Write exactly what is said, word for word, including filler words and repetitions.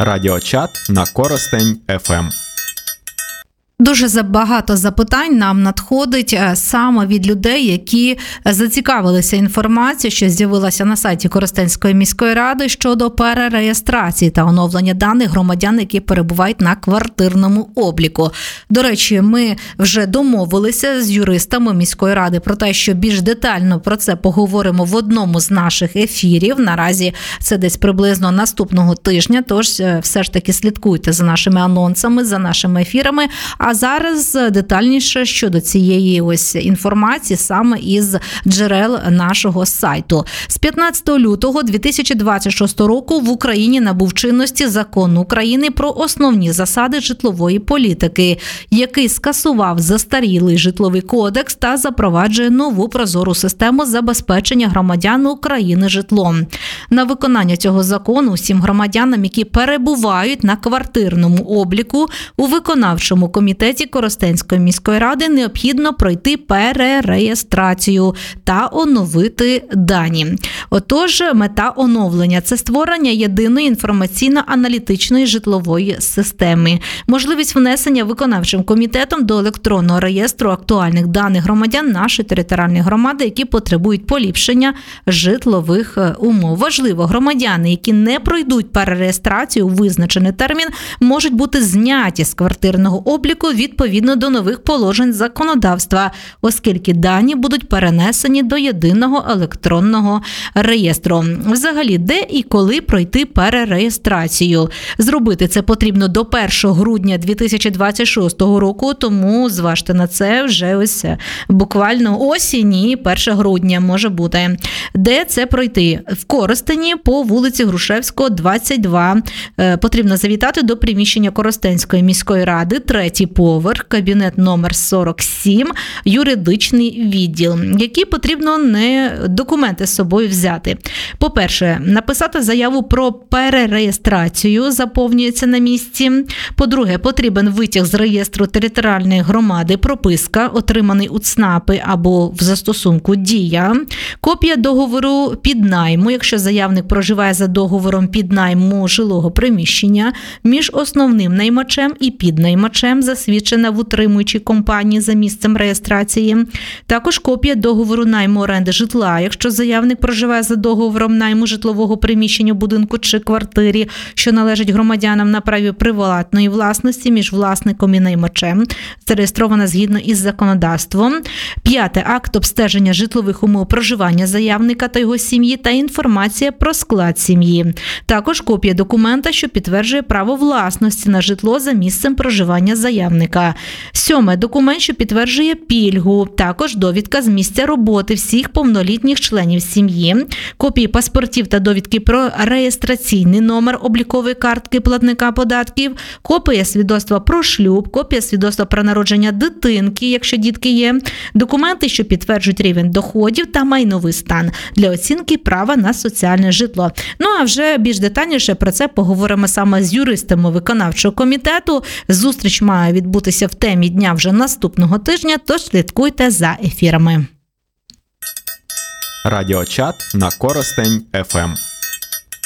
Радіочат на Коростень еф ем. Дуже багато запитань нам надходить саме від людей, які зацікавилися інформацією, що з'явилася на сайті Коростенської міської ради щодо перереєстрації та оновлення даних громадян, які перебувають на квартирному обліку. До речі, ми вже домовилися з юристами міської ради про те, що більш детально про це поговоримо в одному з наших ефірів. Наразі це десь приблизно наступного тижня, тож все ж таки слідкуйте за нашими анонсами, за нашими ефірами. А зараз детальніше щодо цієї ось інформації саме із джерел нашого сайту. З п'ятнадцятого лютого дві тисячі двадцять шостого року в Україні набув чинності Закон України про основні засади житлової політики, який скасував застарілий житловий кодекс та запроваджує нову прозору систему забезпечення громадян України житлом. На виконання цього закону всім громадянам, які перебувають на квартирному обліку у виконавчому комітеті Коростенської міської ради, необхідно пройти перереєстрацію та оновити дані. Отож, мета оновлення – це створення єдиної інформаційно-аналітичної житлової системи, можливість внесення виконавчим комітетом до електронного реєстру актуальних даних громадян нашої територіальної громади, які потребують поліпшення житлових умов. Важливо, громадяни, які не пройдуть перереєстрацію у визначений термін, можуть бути зняті з квартирного обліку відповідно до нових положень законодавства, оскільки дані будуть перенесені до єдиного електронного реєстру. Взагалі, де і коли пройти перереєстрацію? Зробити це потрібно до першого грудня дві тисячі двадцять шостого року, тому зважте на це вже ось буквально осінь і першого грудня може бути. Де це пройти? В Коростені по вулиці Грушевського, двадцять два. Потрібно завітати до приміщення Коростенської міської ради, третій поверх, кабінет номер сорок сім, юридичний відділ. Які потрібно не документи з собою взяти? По-перше, написати заяву про перереєстрацію, заповнюється на місці. По-друге, потрібен витяг з реєстру територіальної громади, прописка, отриманий у ЦНАПи або в застосунку «Дія», копія договору піднайму, якщо заявник проживає за договором піднайму жилого приміщення, між основним наймачем і піднаймачем, засвідчена в утримуючій компанії за місцем реєстрації. Також копія договору найму оренди житла, якщо заявник проживає за договором найму житлового приміщення, будинку чи квартирі, що належить громадянам на праві приватної власності між власником і наймачем, зареєстрована згідно із законодавством. П'яте. Акт обстеження житлових умов проживання заявника та його сім'ї та інформація про склад сім'ї. Також копія документа, що підтверджує право власності на житло за місцем проживання заявника. Сьоме. Документ, що підтверджує пільгу. Також довідка з місця роботи всіх повнолітніх членів сім'ї. Копії паспортів та довідки про реєстраційний номер облікової картки платника податків. Копія свідоцтва про шлюб. Копія свідоцтва про народження дитинки, якщо дітки є. Документи, що підтверджують рівень доходів та майновий стан для оцінки права на соціальне житло. Ну, а вже більш детальніше про це поговоримо саме з юристами виконавчого комітету. Зустріч має відбутися в темі дня вже наступного тижня, тож слідкуйте за ефірами. Радіочат на Коростень еф ем.